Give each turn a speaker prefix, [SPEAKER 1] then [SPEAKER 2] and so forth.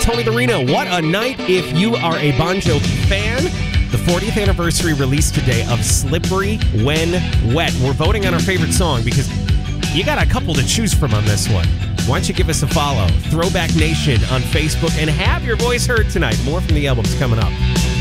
[SPEAKER 1] Tony the Reno. What a night if you are a Bon Jovi fan. The 40th anniversary release today of Slippery When Wet. We're voting on our favorite song because you got a couple to choose from on this one. Why don't you give us a follow? Throwback Nation on Facebook and have your voice heard tonight. More from the albums coming up.